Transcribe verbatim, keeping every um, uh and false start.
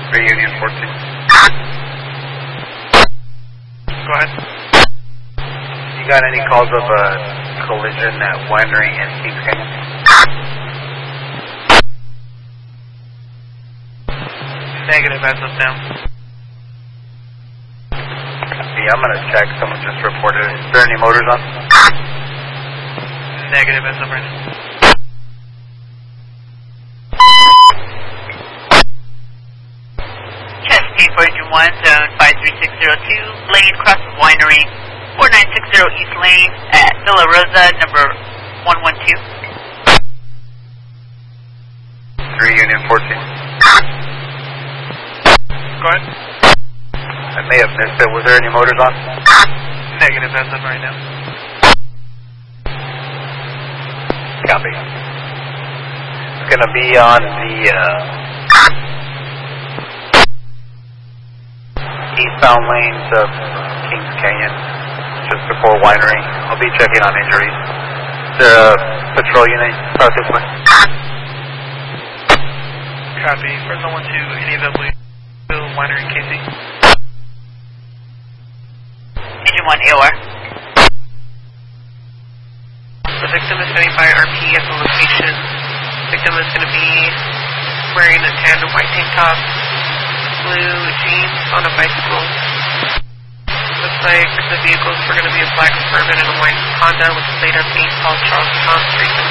three Union fourteen. Go ahead. You got any calls of a collision at Winery and Kings Canyon? Negative as of now. Yeah, I'm gonna check. Someone just reported it. Is there any motors on? Negative as of right now. Chesapeake for engine one, zone five three six zero two, lane cross Winery, four nine six zero East Lane at Villa Rosa, number one one two. three Union fourteen. Go ahead. I may have missed it. Was there any motors on? Negative as of right now. Copy. It's gonna be on the uh, eastbound lanes of Kings Canyon, just before Winery. I'll be checking on injuries. Is there a patrol unit out this way? Copy. First one to any of the Winery K C. Engine one, A O R. The victim is standing by R P at the location. Victim is going to be wearing a tan and white tank top, blue jeans on a bicycle. Looks like the vehicles were going to be a black Suburban and a white Honda with a plate of eight Paul Charles Tom Street.